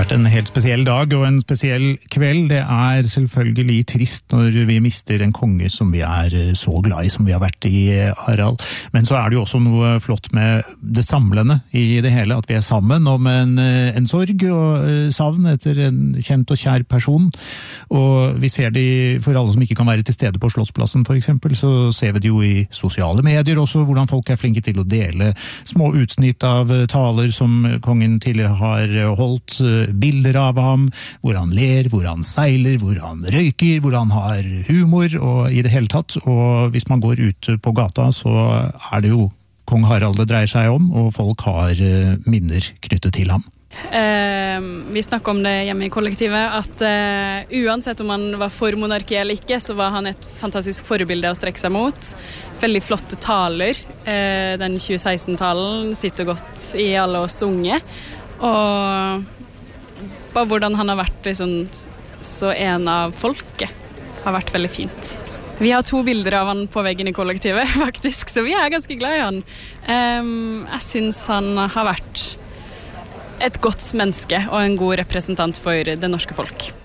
vært en helt spesiell dag og en spesiell kveld. Det selvfølgelig trist når vi mister en konge som vi så glad i, som vi har vært i, Harald. Men så det jo også noe flott med det samlende i det hele, at vi sammen om en sorg og savn etter en kjent og kjær person. Og vi ser det for alle som ikke kan være til stede på Slottsplassen for eksempel, så ser vi det jo i sosiale medier også, hvordan folk flinke til å dele små utsnitt av taler som kongen tidligere har holdt, bilder av ham, hvor han ler, hvor han seiler, hvor han røyker, hvor han har humor og i det hele tatt. Og hvis man går ut på gata, så det jo kong Harald det dreier seg om, og folk har minner knyttet til ham. Vi snakker om det hjemme i kollektivet, at uansett om han var for monarki eller ikke, så var han et fantastisk forbilde å strekke seg mot. Veldig flotte taler. Den 2016-talen sitter godt i alle oss unge. Og bare hvordan han har vært liksom, så en av folket har vært veldig fint. Vi har 2 bilder av han på veggen i kollektivet, faktisk, så vi ganske glad i han. Jeg synes han har vært et godt menneske og en god representant for det norske folk.